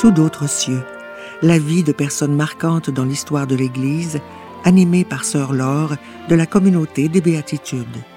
Sous d'autres cieux, la vie de personnes marquantes dans l'histoire de l'Église, animée par sœur Laure de la communauté des Béatitudes.